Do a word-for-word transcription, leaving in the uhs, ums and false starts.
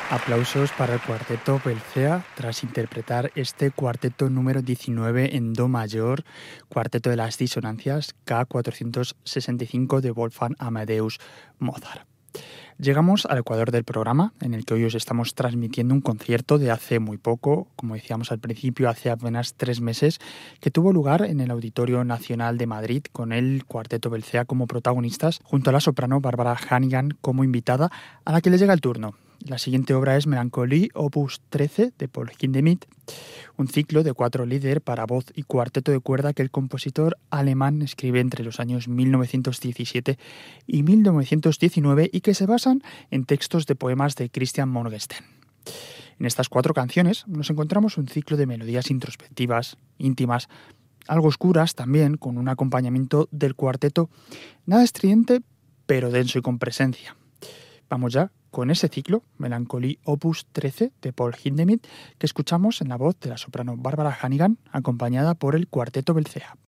Aplausos para el cuarteto Belcea tras interpretar este cuarteto número diecinueve en Do mayor, cuarteto de las disonancias K cuatrocientos sesenta y cinco de Wolfgang Amadeus Mozart. Llegamos al ecuador del programa, en el que hoy os estamos transmitiendo un concierto de hace muy poco, como decíamos al principio, hace apenas tres meses, que tuvo lugar en el Auditorio Nacional de Madrid, con el cuarteto Belcea como protagonistas, junto a la soprano Barbara Hannigan como invitada, a la que le llega el turno. La siguiente obra es Melancolie, opus trece, de Paul Hindemith, un ciclo de cuatro líder para voz y cuarteto de cuerda que el compositor alemán escribe entre los años mil novecientos diecisiete y mil novecientos diecinueve y que se basan en textos de poemas de Christian Morgenstern. En estas cuatro canciones nos encontramos un ciclo de melodías introspectivas, íntimas, algo oscuras también, con un acompañamiento del cuarteto nada estridente, pero denso y con presencia. Vamos ya con ese ciclo, Melancolie opus trece de Paul Hindemith, que escuchamos en la voz de la soprano Barbara Hannigan, acompañada por el cuarteto Belcea.